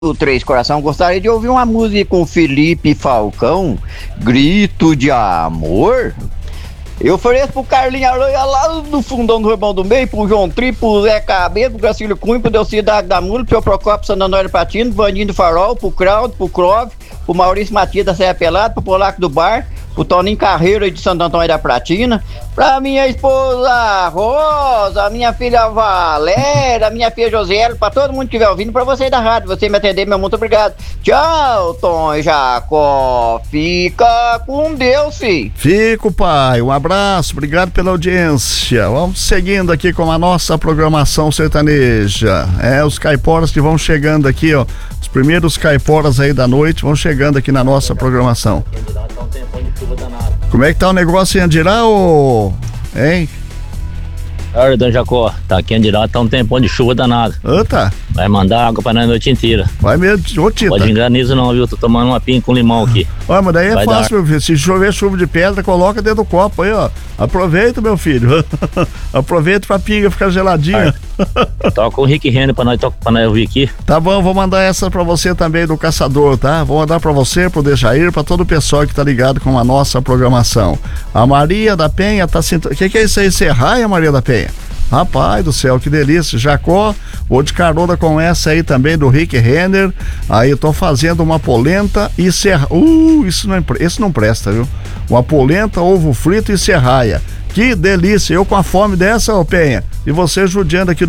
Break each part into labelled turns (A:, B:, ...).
A: do Três Coração, gostaria de ouvir uma música com Felipe Falcão, Grito de Amor. Eu ofereço pro Carlinhos Aranha lá do fundão do Rebão do Meio, pro João Tri, pro Zé Cabeça, pro Gracílio Cunha, pro Delcidago da Mula, pro Procópio Santo Antônio Patino, pro Vandinho do Farol, pro Claudio, pro Clove, pro Maurício Matias da Serra Pelada, pro Polaco do Bar, pro Toninho Carreiro de Santo Antônio da Pratina, pra minha esposa Rosa, minha filha Valéria, minha filha Josiela, pra todo mundo que estiver ouvindo, pra você da rádio, você me atender, meu muito obrigado. Tchau, Tom e Jacó, fica com Deus, filho.
B: Fico, pai, um abraço, obrigado pela audiência. Vamos seguindo aqui com a nossa programação sertaneja. Os caiporas que vão chegando aqui, ó, os primeiros caiporas aí da noite vão chegando aqui na nossa programação. Como é que tá o negócio em Andirá, hein?
C: Olha, Dom Jacó, tá aqui em Andirá, tá um tempão de chuva danada.
B: Tá.
C: Vai mandar água pra nós a noite inteira.
B: Vai mesmo, ô Tita.
C: Pode granizo não, viu? Tô tomando uma pinga com limão aqui.
B: Olha, mas daí é fácil, meu filho. Se chover chuva de pedra, coloca dentro do copo aí, ó. Aproveita, meu filho. Aproveita pra pinga ficar geladinha.
C: Toca o Rick Renner pra nós ouvir aqui.
B: Tá bom, vou mandar essa pra você também do Caçador, tá? Vou mandar pra você, pro Dejair, pra todo o pessoal que tá ligado com a nossa programação. A Maria da Penha tá sentindo... O que é isso aí? Serraia, Maria da Penha? Rapaz do céu, que delícia. Jacó, vou de carona com essa aí também do Rick Renner. Aí eu tô fazendo uma polenta e serra. Isso não presta, viu? Uma polenta, ovo frito e serraia. Que delícia, eu com a fome dessa, ô Penha. E você judiando aqui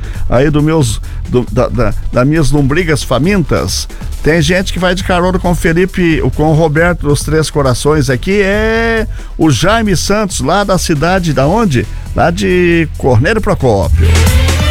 B: das minhas lombrigas famintas. Tem gente que vai de carona com o Felipe, com o Roberto dos Três Corações aqui, o Jaime Santos, lá da cidade, da onde? Lá de Cornélio Procópio.